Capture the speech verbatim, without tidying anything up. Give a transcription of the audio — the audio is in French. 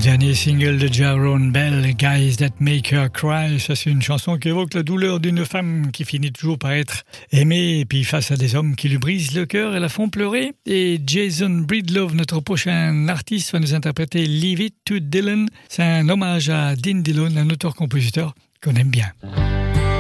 dernier single de Jaron Bell, Guys That Make Her Cry, ça c'est une chanson qui évoque la douleur d'une femme qui finit toujours par être aimée et puis face à des hommes qui lui brisent le cœur et la font pleurer. Et Jason Breedlove, notre prochain artiste, va nous interpréter Leave It to Dylan. C'est un hommage à Dean Dillon, un auteur-compositeur qu'on aime bien.